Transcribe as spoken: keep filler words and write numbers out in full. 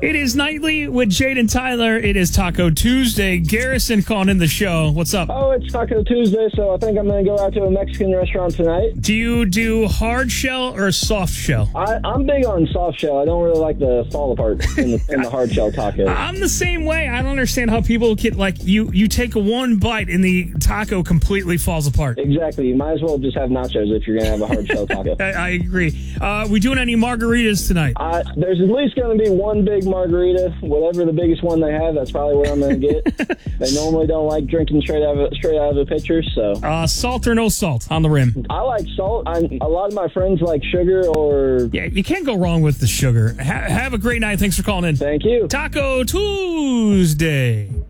It is Nightly with Jade and Tyler. It is Taco Tuesday. Garrison calling in the show. What's up? Oh, it's Taco Tuesday, so I think I'm going to go out to a Mexican restaurant tonight. Do you do hard shell or soft shell? I, I'm big on soft shell. I don't really like the fall apart in the, in the hard shell taco. I'm the same way. I don't understand how people get, like, you, you take one bite and the taco completely falls apart. Exactly. You might as well just have nachos if you're going to have a hard shell taco. I, I agree. Uh, we doing any margaritas tonight? Uh, there's at least going to be one big margarita. Whatever the biggest one they have, that's probably what I'm going to get. They normally don't like drinking straight out of a, straight out of a pitcher, so. Uh, salt or no salt on the rim? I like salt. I'm, a lot of my friends like sugar or... Yeah, you can't go wrong with the sugar. Ha- have a great night. Thanks for calling in. Thank you. Taco Tuesday.